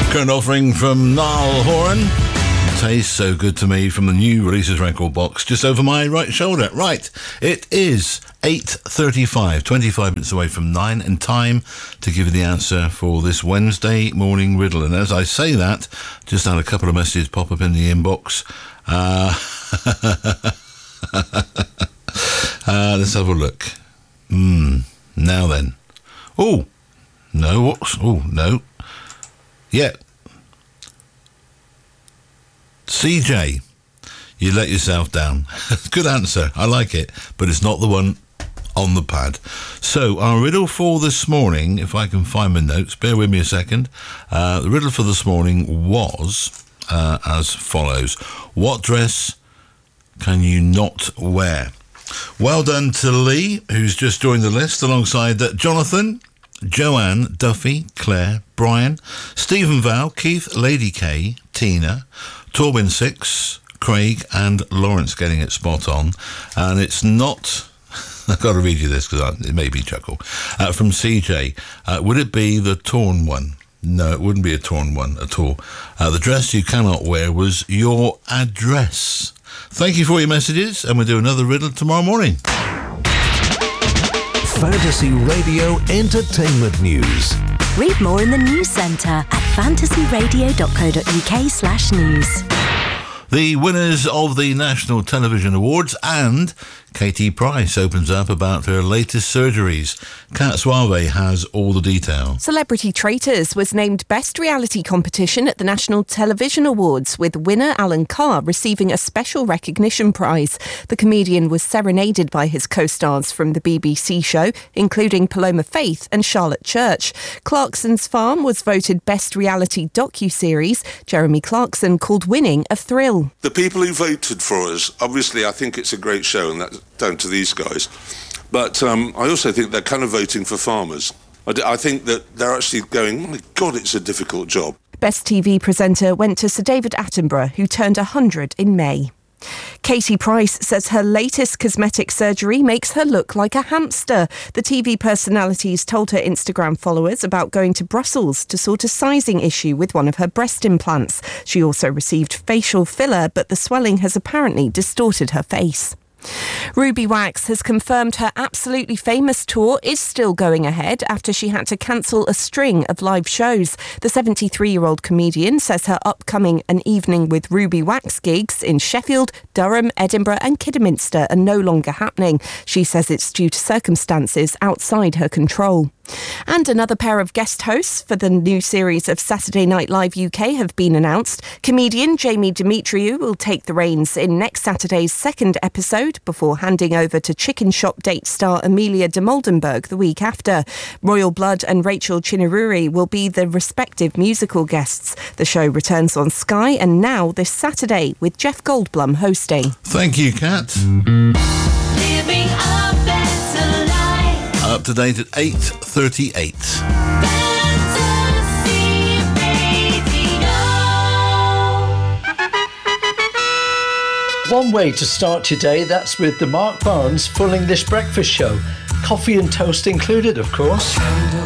Current offering from Niall Horan. Tastes so good to me from the new releases record box just over my right shoulder. Right, it is 8:35, 25 minutes away from 9, and time to give you the answer for this Wednesday morning riddle. And as I say that, just had a couple of messages pop up in the inbox. Let's have a look. Now then. Oh, no, no. Yeah. CJ, you let yourself down. Good answer. I like it, but it's not the one on the pad. So our riddle for this morning, if I can find my notes, bear with me a second. The riddle for this morning was as follows. What dress can you not wear? Well done to Lee, who's just joined the list, alongside Jonathan, Joanne, Duffy, Claire, Brian, Stephen Val, Keith, Lady K, Tina, Torben 6, Craig and Lawrence getting it spot on. And it's not, I've got to read you this because it made me chuckle, from CJ. Would it be the torn one? No, it wouldn't be a torn one at all. The dress you cannot wear was your address. Thank you for your messages, and we'll do another riddle tomorrow morning. Fantasy Radio Entertainment News. Read more in the News Centre at fantasyradio.co.uk/news. The winners of the National Television Awards, and Katie Price opens up about her latest surgeries. Kat Suave has all the detail. Celebrity Traitors was named Best Reality Competition at the National Television Awards, with winner Alan Carr receiving a special recognition prize. The comedian was serenaded by his co-stars from the BBC show, including Paloma Faith and Charlotte Church. Clarkson's Farm was voted Best Reality Docu-Series. Jeremy Clarkson called winning a thrill. The people who voted for us, obviously I think it's a great show, and that's down to these guys. But I also think they're kind of voting for farmers. I think that they're actually going, oh my God, it's a difficult job. Best TV presenter went to Sir David Attenborough, who turned 100 in May. Katie Price says her latest cosmetic surgery makes her look like a hamster. The TV personalities told her Instagram followers about going to Brussels to sort a sizing issue with one of her breast implants. She also received facial filler, but the swelling has apparently distorted her face. Ruby Wax has confirmed her Absolutely Famous tour is still going ahead after she had to cancel a string of live shows. The 73-year-old comedian says her upcoming An Evening with Ruby Wax gigs in Sheffield, Durham, Edinburgh and Kidderminster are no longer happening. She says it's due to circumstances outside her control. And another pair of guest hosts for the new series of Saturday Night Live UK have been announced. Comedian Jamie Demetriou will take the reins in next Saturday's second episode before handing over to Chicken Shop date star Amelia de Moldenberg the week after. Royal Blood and Rachel Chinururi will be the respective musical guests. The show returns on Sky and Now this Saturday with Jeff Goldblum hosting. Thank you, Kat. Living a better life. Up to date at 8:38. Fantasy Radio. One way to start your day, that's with the Mark Barnes Full English Breakfast Show. Coffee and toast included, of course.